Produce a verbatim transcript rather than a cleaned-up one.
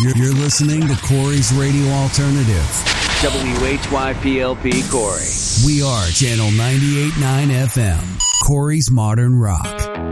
You're, you're listening to Corey's Radio Alternative. W H Y P L P Corey. We are Channel ninety-eight point nine F M, Corey's Modern Rock.